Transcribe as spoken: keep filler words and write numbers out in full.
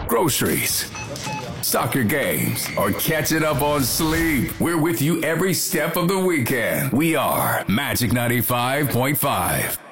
groceries, soccer games, or catching up on sleep. We're with you every step of the weekend. We are Magic ninety-five point five.